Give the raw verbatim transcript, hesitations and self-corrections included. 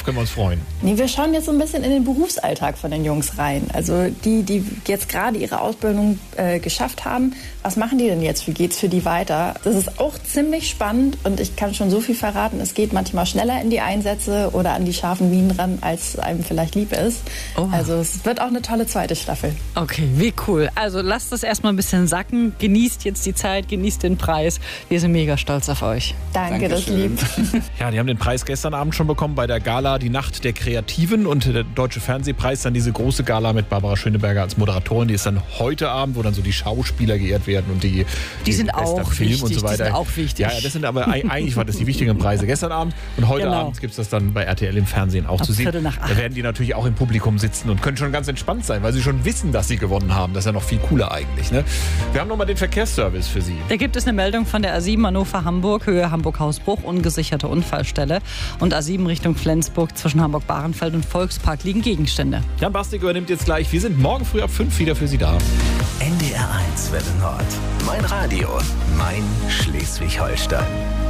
können wir uns freuen? Nee, wir schauen jetzt so ein bisschen in den Berufsalltag von den Jungs rein. Also die, die jetzt gerade ihre Ausbildung äh, geschafft haben, was machen die denn jetzt? Wie geht's für die weiter? Das ist auch ziemlich spannend und ich kann schon so viel verraten. Es geht manchmal schneller in die Einsätze oder an die scharfen Minen ran, als einem vielleicht lieb ist. Oh. Also es wird auch eine tolle zweite Staffel. Okay, wie cool. Also lasst das erstmal ein bisschen sacken. Genießt jetzt die Zeit, genießt den Preis. Wir sind mega stolz auf euch. Danke, das lieb. Ja, die haben den Preis gestern Abend schon bekommen bei der Gala Die Nacht der Kreativen und der Deutsche Fernsehpreis, dann diese große Gala mit Barbara Schöneberger als Moderatorin. Die ist dann heute Abend, wo dann so die Schauspieler geehrt werden und die, Die die sind bester auch Film wichtig, und so weiter. die sind auch wichtig. Ja, ja, das sind aber eigentlich waren das die wichtigen Preise gestern Abend und heute Genau. Abend gibt es das dann bei R T L im Fernsehen auch Ab zu sehen. Viertel nach acht. Da werden die natürlich auch im Publikum sitzen und können schon ganz entspannt sein, weil sie schon wissen, dass sie gewonnen haben. Das ist ja noch viel cooler eigentlich. Ne? Wir haben nochmal den Verkehrsservice für Sie. Da gibt es eine Meldung von der A sieben Hannover-Hamburg, Höhe Hamburg-Hausbruch, ungesicherte Unfallstelle. Und A sieben Richtung Flensburg zwischen Hamburg-Bahrenfeld und Volkspark liegen Gegenstände. Jan Bastik übernimmt jetzt gleich. Wir sind morgen früh ab fünf wieder für Sie da. N D R eins Welle Nord. Mein Radio. Mein Schleswig-Holstein.